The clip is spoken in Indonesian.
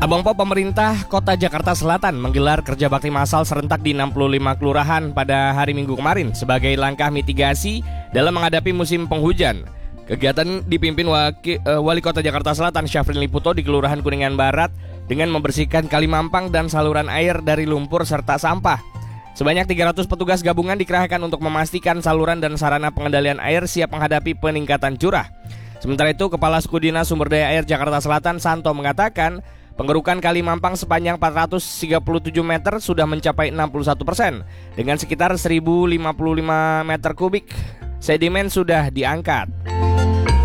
Abang Po, pemerintah Kota Jakarta Selatan menggelar kerja bakti massal serentak di 65 kelurahan pada hari Minggu kemarin sebagai langkah mitigasi dalam menghadapi musim penghujan. Kegiatan dipimpin Wali Kota Jakarta Selatan Syafrin Liputo di Kelurahan Kuningan Barat dengan membersihkan kali mampang dan saluran air dari lumpur serta sampah. Sebanyak 300 petugas gabungan dikerahkan untuk memastikan saluran dan sarana pengendalian air siap menghadapi peningkatan curah. Sementara itu, Kepala Suku Dinas Sumber Daya Air Jakarta Selatan Santo mengatakan pengerukan kali mampang sepanjang 437 meter sudah mencapai 61% dengan sekitar 1055 meter kubik sedimen sudah diangkat.